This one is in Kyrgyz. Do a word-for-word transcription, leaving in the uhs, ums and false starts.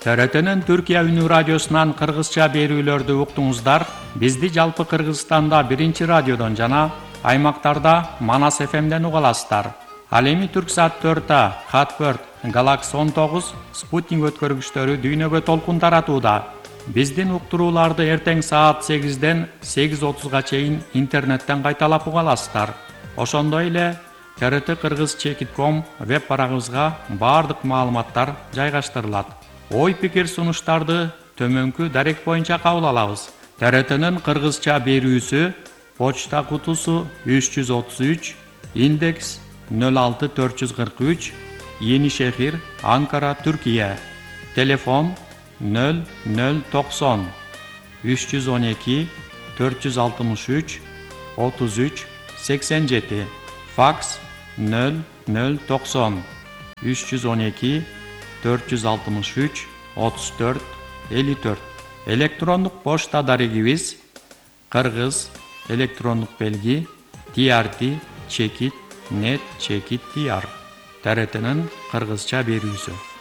Т Р Т'нин Түркия үнү радиосунан кыргызча берүүлөрдү уктуңуздар. Бизди жалпы Кыргызстанда биринчи радиодон жана аймактарда Манас эф эмден уга аласыздар. Ал эми Түрксат төрт А, Хатберт, Галакс он тогуз, спутник өткөргүчтөрү дүйнөгө толкун таратууда. Биздин уктурууларды эртең саат сегизден сегиз отузга чейин интернеттен кайталап уга аласыздар. Ошондой эле Т Р Т кыргыз чекит ком веб барагыбызга баардык маалыматтар жайгаштырылат. Ой пикир сунуштарды төмөнкү дарек боюнча кабыл алабыз. Т Р Т'нин кыргызча берүүсү почта кутусу үч жүз отуз үч, индекс нөл алты төрт жүз кырк үч, Yeni Şehir, Ankara, Türkiye. Telefon nol nol doksan üç yüz on iki dört yüz altmış üç otuz üç seksen yedi. Fax nol nol doksan üç yüz on iki dört yüz altmış üç otuz dört elli dört. Elektronluk poçta darigimiz Kırgız elektronluk belgi T R T Çekit net Çekit diyar. T R T'nin Kırgızça berүүsü.